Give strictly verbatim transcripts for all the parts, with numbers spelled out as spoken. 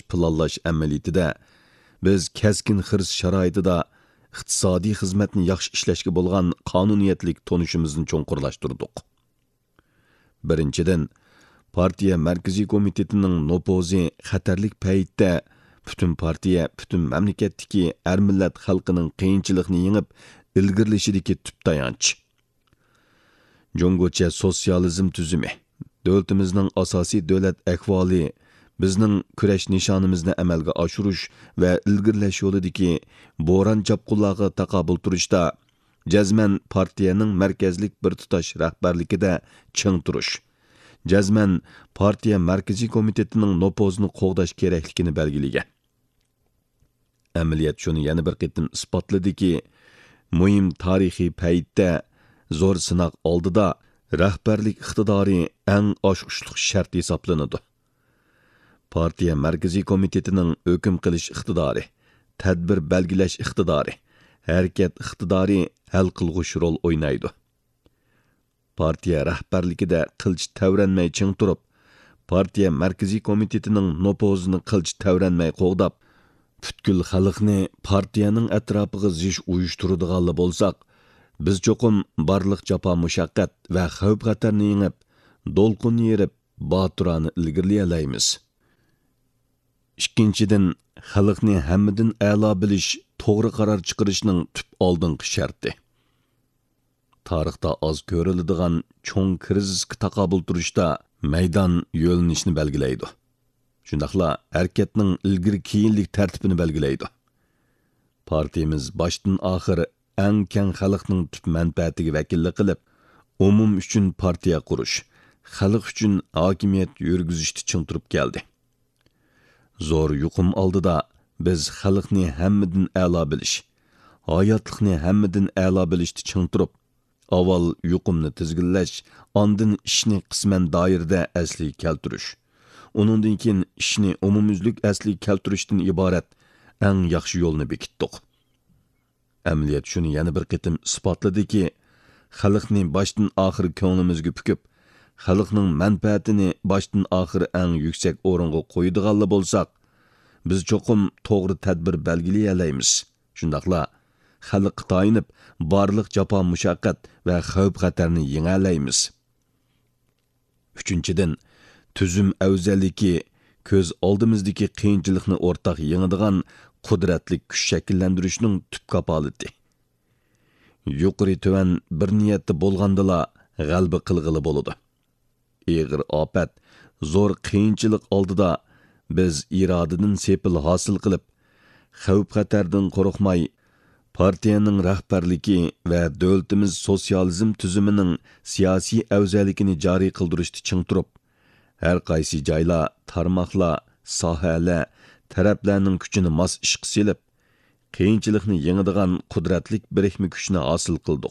planlash amaliyotida biz keskin xirs sharoitida iqtisodiy xizmatni yaxshi ishlashga bo'lgan qonuniyatlik tonishimizni cho'nqurlashtirdik. Birinchidan, partiya markaziy komitetining nopozi xatarlik paytda butun partiya, butun mamlakatdagi er millat xalqining qiyinchilikni yengib ilgirlashidagi tub tayanch. Jongocha sotsializm tuzumi, davlatimizning asosiy davlat ahvoli, bizning kurash nishonimizni amalga oshirish va ilgirlash yo'lidagi bo'ron chapqunlarga taqobil turishda jazman partiyaning markazlik bir tutash rahbarligida ching turish, jazman partiya markaziy komitetining nopozini qo'g'dash kerakligini belgilagan. Amaliyat shuni yana bir qitim isbotladiki, muhim tarixiy paytda zo'r sinoq oldida rahbarlik iqtidori eng oshqushliq shart hisoblanadi. Partiya markaziy komitetining hukm qilish iqtidori, tadbir belgilash iqtidori, harakat iqtidori hal qilg'uch rol o'ynaydi. Partiya rahbarligida qilch tavranmay ching turib, partiya markaziy komitetining nopozini qilch tavranmay qo'g'dab, butkul xalqni partiyaning atrofiga zish uyushtiradiganlar bo'lsak, biz cho'qim barliq jafo mushaqqat va xavf xatarni yengib, do'lqinni yerib, boturani ilgirlay olamiz. Ikkinchidan, xalqni hammadan a'lo bilish, to'g'ri qaror chiqarishning tub oldingi sharti. Tarixda oz ko'riladigan cho'ng krizisga taqobil turishda maydon yo'linishni belgilaydi. Shundaqla harakatning ilgir keyinlik tartibini belgilaydi. Partiyamiz boshdan oxir eng keng xalqning tub manfaatiga vakillik qilib, umum uchun partiya qurish, xalq uchun hokimiyat yurgizishni ching turib keldi. Zo'r yuqum oldida biz xalqni hammadan a'lo bilish, hayotlikni hammadan a'lo bilishni ching turib, avval yuqumni tizginlash, ondan ishni qisman doirada asli keltirish, uningdan keyin ishni umumyuzlik asli keltirishdan iborat eng yaxshi yo'lni bekitdik. Amaliyat shuni yana bir qitim isbotladiki, xalqni boshdan oxir ko'nglimizga pukib, xalqning manfaatini boshdan oxir eng yuksak o'ringa qo'yadiganlar bo'lsak, biz cho'qim to'g'ri tadbir belgilay olamiz. Shundaqla xalqqa tayinib, barliq jafo mushaqqat va xavf xatarni yenga olamiz. Uchinchidan, tuzum afzalligi ko'z oldimizdagi qiyinchilikni o'rtaq yengadigan qudratli kuch shakllantirishning tub kapolati. Yuqori tuvan bir niyatda bo'lgandala g'alaba qilg'ili bo'ladi. Eg'ir ofat, zo'r qiyinchilik oldida biz irodadan sepil hosil qilib, xavf xatardan qo'rqmay, partiyaning rahbarligi va davlatimiz sotsializm tuzumining siyosiy afzalligini joriy qildirishni ching turib, har qaysi joylar, tarmoqlar, sohalar, taraflarning kuchini mos ishqa selib, qiyinchilikni yengadigan qudratlik birikma kuchni hosil qildik.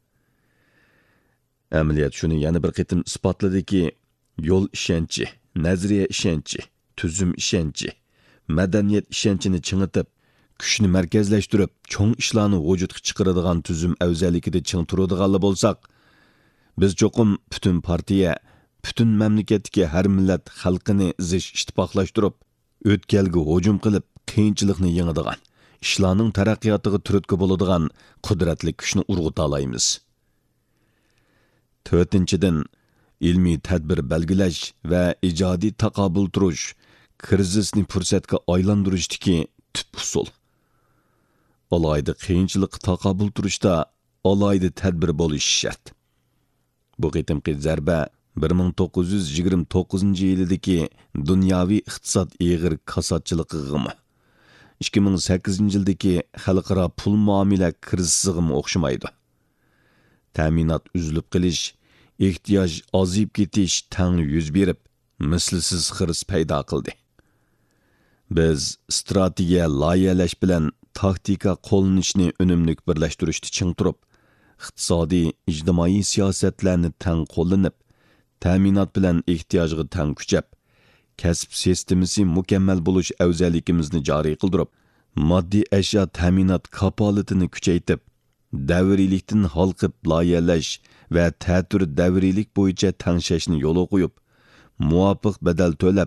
Amaliyat shuni yana bir qitim isbotladiki, yo'l ishonchi, nazariya ishonchi, tuzum ishonchi, madaniyat ishonchini chingitib, kuchni markazlashtirib, cho'ng ishlarni vujudga chiqaradigan tuzum afzalligida ching turadiganlar bo'lsak, biz cho'qim butun partiya, butun mamlakatdagi har millat xalqini zish ittifoqlashtirib, o'tkalga hujum qilib, qiyinchilikni yengadigan, ishlarning taraqqiyotiga turtki bo'ladigan qudratli kuchni urg'uta olamiz. To'rtinchidan, ilmiy tadbir belgilash va ijodiy taqobil turish, krizisni fursatga aylantirishdagi tub usul. Alayda qiyinchilikqa taqobil turishda alayda tadbir bo'lishi shart. Bu qitimqi zarba bir ming to'qqiz yuz yigirma to'qqizinchi yildagi dunyoviy iqtisod eg'ir kasodchilig'iga, ikki ming sakkizinchi yildagi xalqaro pul muomala krizisiga o'xshamaydi. Ta'minot uzilib qilish, ehtiyoj ozib ketish tang yuz berib, mislsiz xirs paydo qildi. Biz strategiya loyihalash bilan taktika qo'llanishni unumli birlashtirishni ching turib, iqtisodiy, ijtimoiy siyosatlarni tang qo'llanib, ta'minot bilan ehtiyojga tang kuchab, kasb sistemasi mukammal bo'lish afzalligimizni joriy qildirib, moddiy ashyo ta'minot kapolatini kuchaytirib, davriylikdan halqib loyihalash va ta'tir davriylik bo'yicha tangshashni yo'l qo'yib, muvofiq badal to'lab,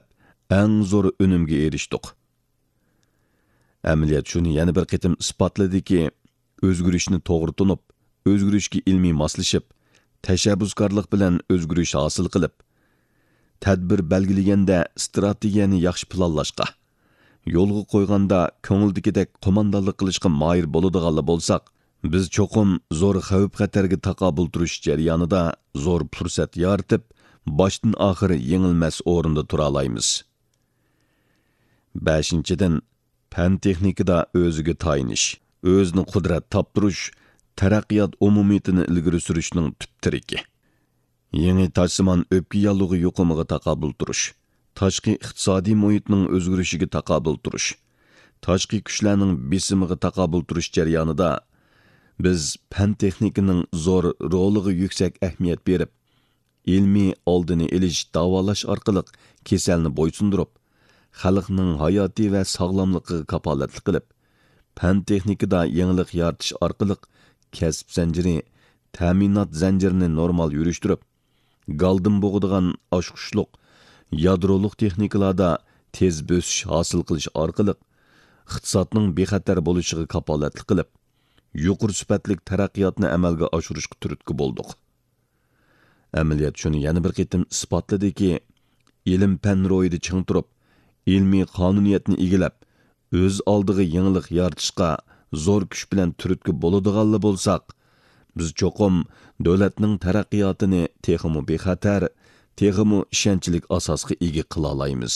eng zo'r unumga erishdik. Amaliyot shuni yana bir qitim isbotladiki, o'zgarishni to'g'ri tunib, o'zgarishga ilmiy moslashib, tashabbuskorlik bilan o'zgarish hosil qilib, tadbir belgilaganda strategiyani yaxshi planlashga, yo'lga qo'yganda ko'ngildagidek qo'mondonlik qilishga moyir bo'ladiganlar bo'lsak, biz cho'qim zo'r xavf-xatarga taqobil turish jarayonida zo'r fursat yaratib, boshdan oxir yengilmas o'rinda tura olamiz. beshinchidan, fan texnikada o'ziga tayinish, o'zini qudrat toptirish, taraqqiyot umumiyatini ilgari surishning tub tiriki. Yangi tajsimon o'pka yallig'i yuqumiga taqobil turish, tashqi iqtisodiy muhitning o'zgarishiga taqobil turish, tashqi kuchlarning besimiga taqobil turish jarayonida biz fan texnikaning zo'r roliga yuksak ahamiyat berib, ilmiy oldini olish, davolash orqali kasalni bo'ysundirib, xalqning hayoti va sog'lomligiga kapolatlik qilib, fan texnikada yangilik yaratish orqali kasb zanjiri, ta'minot zanjirini normal yurishtirib, galdim bo'g'digan oshqushliq, yadroliq texnikalarda tez bo'sish hosil qilish orqali iqtisodning bexatar bo'lishiga kapolatlik qilib, yuqori sifatli taraqqiyotni amalga oshirishga turtki bo'ldik. Amaliyot shuni yana bir qitim isbotladiki, ilm fan ro'yida ching turib, ilmiy qonuniyatni egilab, o'z oldiga yangilik yaratishga zo'r kuch bilan turtki bo'ladiganlar bo'lsak, biz cho'qim davlatning taraqqiyotini texmu bexatar, texmu ishonchlik asosga ega qila olamiz.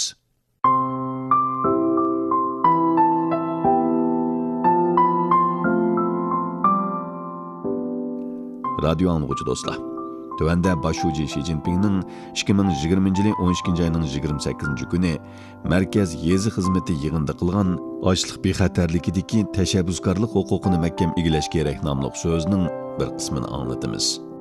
Radio anglag'uchi do'stlar, tuvanda Bashuji Shi Jinpingning ikki ming yigirmanchi yil o'n ikkinchi oyning yigirma sakkizinchi kuni markaz yezi xizmati yig'inida qilgan ochliq bexatarlikidagi tashabbuskorlik huquqini mahkam egilash kerak nomli so'zning bir qismini anglatamiz.